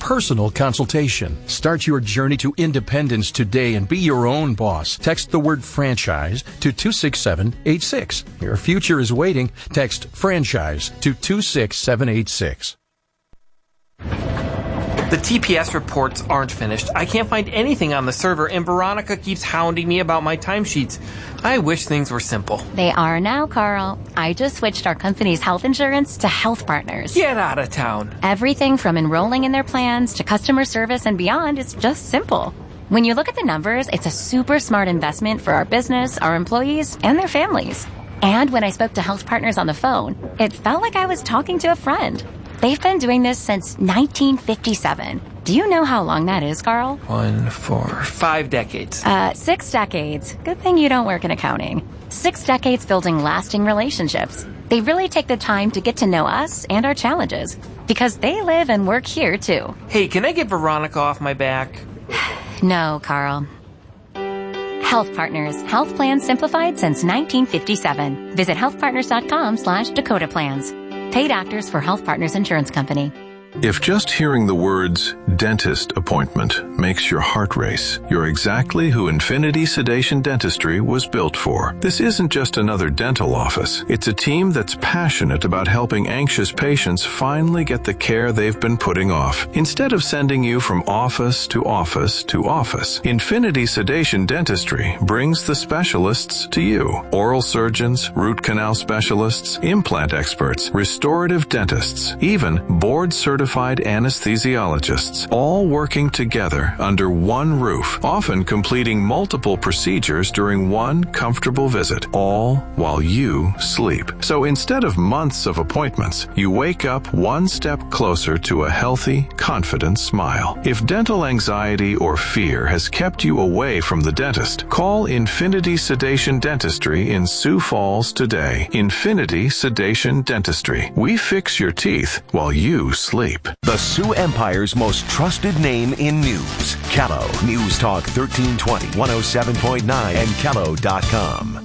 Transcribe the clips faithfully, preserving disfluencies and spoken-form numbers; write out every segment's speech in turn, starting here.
personal consultation. Start your journey to independence today and be your own boss. Text the word franchise to two six seven eight six. Your future is waiting. Text franchise to two six seven eight six. The T P S reports aren't finished. I can't find anything on the server, and Veronica keeps hounding me about my timesheets. I wish things were simple. They are now, Carl. I just switched our company's health insurance to Health Partners. Get out of town. Everything from enrolling in their plans to customer service and beyond is just simple. When you look at the numbers, it's a super smart investment for our business, our employees, and their families. And when I spoke to Health Partners on the phone, it felt like I was talking to a friend. They've been doing this since nineteen fifty-seven. Do you know how long that is, Carl? One, four, five decades. Uh, six decades. Good thing you don't work in accounting. Six decades building lasting relationships. They really take the time to get to know us and our challenges, because they live and work here, too. Hey, can I get Veronica off my back? No, Carl. Health Partners. Health plans simplified since nineteen fifty-seven. Visit healthpartners.com slash Dakota Plans. Paid actors for Health Partners Insurance Company. If just hearing the words dentist appointment makes your heart race, you're exactly who Infinity Sedation Dentistry was built for. This isn't just another dental office. It's a team that's passionate about helping anxious patients finally get the care they've been putting off. Instead of sending you from office to office to office, Infinity Sedation Dentistry brings the specialists to you. Oral surgeons, root canal specialists, implant experts, restorative dentists, even board-certified anesthesiologists, all working together under one roof, often completing multiple procedures during one comfortable visit, all while you sleep. So instead of months of appointments, you wake up one step closer to a healthy, confident smile. If dental anxiety or fear has kept you away from the dentist, call Infinity Sedation Dentistry in Sioux Falls today. Infinity Sedation Dentistry. We fix your teeth while you sleep. The Sioux Empire's most trusted name in news. Callow News Talk thirteen twenty, one oh seven point nine, and callow dot com.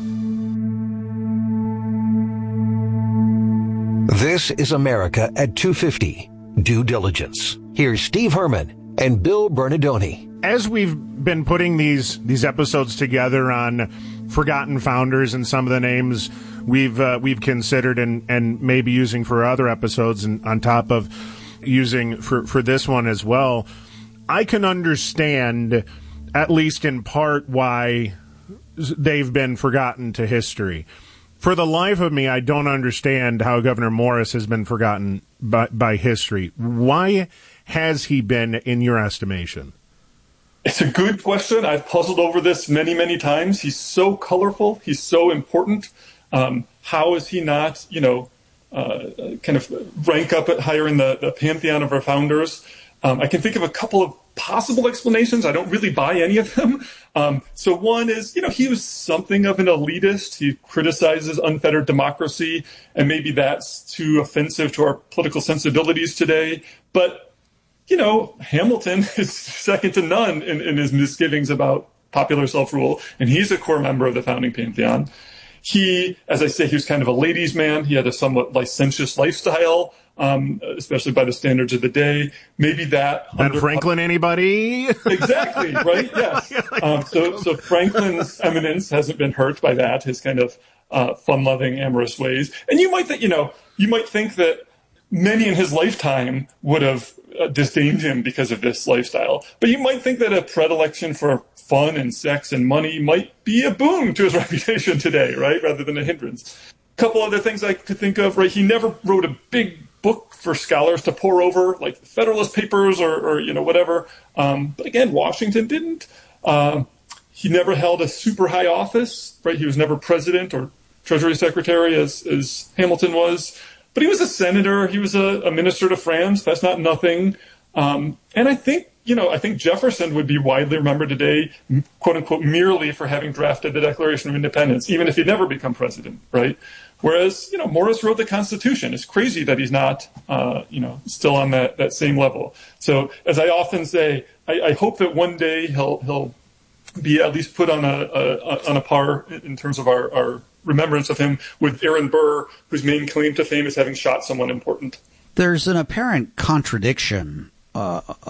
This is America at two fifty. Due Diligence. Here's Steve Herman and Bill Bernardoni. As we've been putting these these episodes together on forgotten founders and some of the names we've uh, we've considered and, and maybe using for other episodes and on top of using for, for this one as well, I can understand, at least in part, why they've been forgotten to history. For the life of me, I don't understand how Governor Morris has been forgotten by, by history. Why has he been, in your estimation? It's a good question. I've puzzled over this many, many times. He's so colorful. He's so important. Um, how is he not, you know, uh, kind of rank up at higher in the, the pantheon of our founders? Um, I can think of a couple of possible explanations. I don't really buy any of them. Um, so one is, you know, he was something of an elitist. He criticizes unfettered democracy, and maybe that's too offensive to our political sensibilities today. But, you know, Hamilton is second to none in, in his misgivings about popular self-rule, and he's a core member of the founding pantheon. He, as I say, he was kind of a ladies' man. He had a somewhat licentious lifestyle, um, especially by the standards of the day. Maybe that. Ben under- Franklin, anybody? Exactly, right? Yes. Um, so, so Franklin's eminence hasn't been hurt by that, his kind of uh, fun-loving, amorous ways. And you might think, you know, you might think that many in his lifetime would have uh, disdained him because of this lifestyle. But you might think that a predilection for fun and sex and money might be a boon to his reputation today, right, rather than a hindrance. A couple other things I could think of, right? He never wrote a big book for scholars to pore over, like the Federalist Papers or, or you know, whatever. Um, but again, Washington didn't. Uh, he never held a super high office, right? He was never president or Treasury Secretary as, as Hamilton was. But he was a senator. He was a, a minister to France. That's not nothing. Um, and I think, you know, I think Jefferson would be widely remembered today, quote unquote, merely for having drafted the Declaration of Independence, even if he'd never become president, right? Whereas, you know, Morris wrote the Constitution. It's crazy that he's not, uh, you know, still on that, that same level. So as I often say, I, I hope that one day he'll, he'll be at least put on a, a on a par in terms of our, our remembrance of him with Aaron Burr, whose main claim to fame is having shot someone important. There's an apparent contradiction uh,